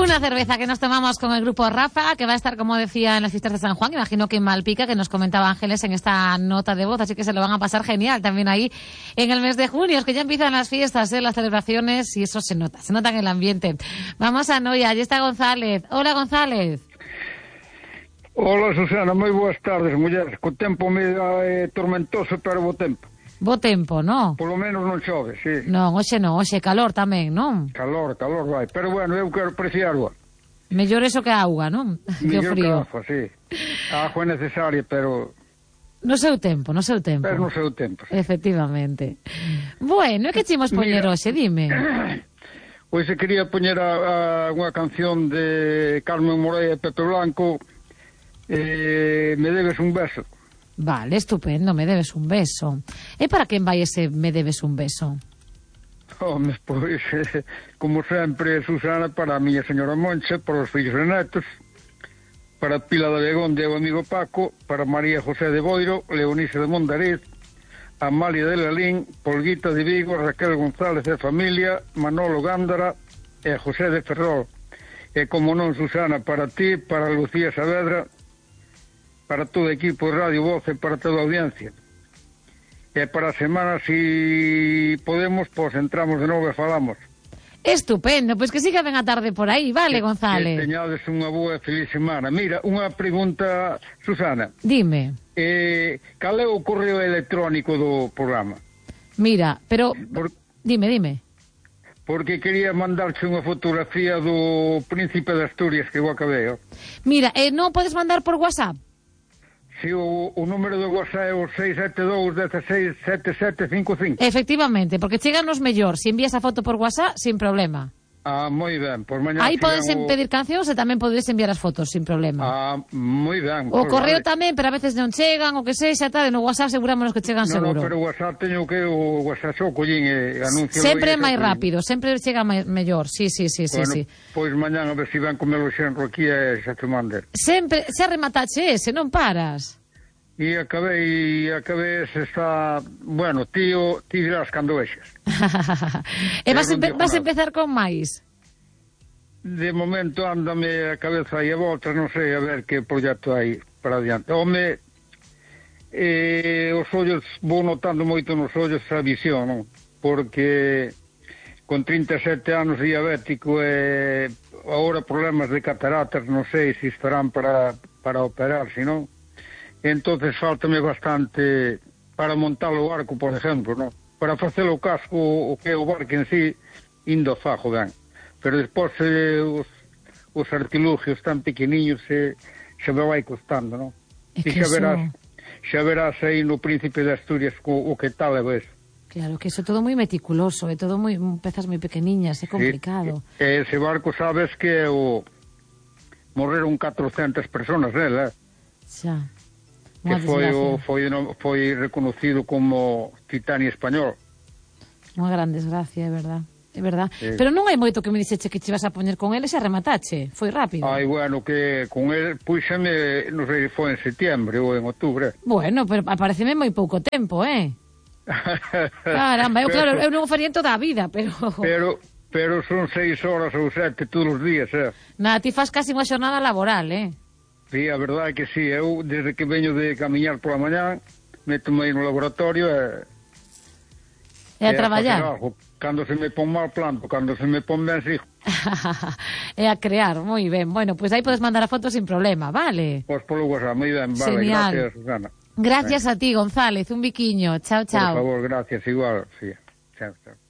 Una cerveza que nos tomamos con el grupo Ráfaga, que va a estar, como decía, en las fiestas de San Juan, imagino que en Malpica, que nos comentaba Ángeles en esta nota de voz, así que se lo van a pasar genial también ahí en el mes de junio, es que ya empiezan las fiestas, las celebraciones, y eso se nota en el ambiente. Vamos a Noia, allí está González. Hola, González. Hola, Susana, moi boas tardes, mulleres. Co tempo medio tormentoso, pero bo tempo. Bo tempo, non? Polo menos non chove, sí. Non, hoxe calor tamén, non? Calor vai. Pero bueno, eu quero apreciar agua. Mellor eso que a auga, non? Mellor que a agua, sí. A agua é necesaria, pero... No seu tempo. Pero no seu tempo, sí. Efectivamente. Bueno, e que chimos poñer hoxe, dime? Hoxe se quería poñer unha canción de Carmen Morea e Pepe Blanco, Me debes un beso. Vale, estupendo, Me debes un beso. E para quen vai ese Me debes un beso? Home, pois, como sempre, Susana, para a miña señora Moncha, para os fillos e netos, para Pila de Begonde e o amigo Paco, para María José de Boiro, Leonise de Mondariz, Amalia de Lalín, Polguita de Vigo, Raquel González e familia, Manolo Gándara e José de Ferrol. E como non, Susana, para ti, para Lucía Saavedra, para todo o equipo de Radio Voz e para toda a audiencia. E para a semana, si podemos, pois entramos de novo e falamos. Estupendo, pois que siga ben a tarde por aí, vale, González? Que teñades unha boa e feliz semana. Mira, unha pregunta, Susana. Dime. Cal é o correo electrónico do programa? Mira, pero... Dime. Porque quería mandarche unha fotografía do Príncipe de Asturias que eu acabei. Mira, non podes mandar por WhatsApp? Si, o número de WhatsApp é o 672-167755. Efectivamente, porque cheganos mellor. Se envías a foto por WhatsApp, sin problema. Moi ben. Por mañá aí podes pedir cancións e tamén podes enviar as fotos, sin problema. Moi ben. O correo tamén, pero a veces non chegan, o que sexa, tal, e no WhatsApp asegurámonos que chegan seguro. No, pero o WhatsApp teño que o WhatsApp xo collín e anuncio. Sempre é máis rápido, sempre chega mellor, sí. Bueno, pois mañá a ver se ven comelo xenro aquí e xa te mande. Sempre, xa rematache ese, non paras. E acabei se está... Bueno, ti dirás cando vexas. E vas empezar con máis? De momento ándame a cabeza e a volta, non sei, a ver que proxecto hai para adiante. Home, os ollos, vou notando moito nos ollos a visión, non? Porque con 37 anos diabético e agora problemas de cataratas, non sei se estarán para operar, se non... Entonces faltame bastante para montar o barco, por exemplo, ¿no? Para facer o casco, o que é o barco en sí, indo a fajo ben. Pero despois os artilugios tan pequeniños se me vai costando, ¿no? E xa verás aí no Príncipe de Asturias o que tal é ves. Claro, que iso é todo moi meticuloso, é todo pezas moi pequeniñas, é complicado. Sí, ese barco sabes que morreron 400 personas nela, Xa. Que foi reconocido como Titania español. Unha gran desgracia, é verdad. Sí. Pero non hai moito que me dixeche que te vas a poñer con ele e xa rematache. Foi rápido. Bueno, que con ele, puxame, non sei, foi en setembro ou en outubro. Bueno, pero apareceme moi pouco tempo, Caramba, eu non o faría en toda a vida, pero son 6 horas ou 7 todos os días, Nada, ti fas casi unha xornada laboral, Sí, a verdade é que sí, eu desde que veño de camiñar pola mañá, meto-me aí no laboratorio e a traballar. Cando se me pon mal planto, cando se me pon ben sigo. E a crear, moi ben. Bueno, pois aí podes mandar a foto sin problema, vale? Pois polo WhatsApp, moi ben, vale, genial. Gracias, Susana. Gracias a ti, González, un biquiño, chao. Por favor, gracias, igual, sí. Chao.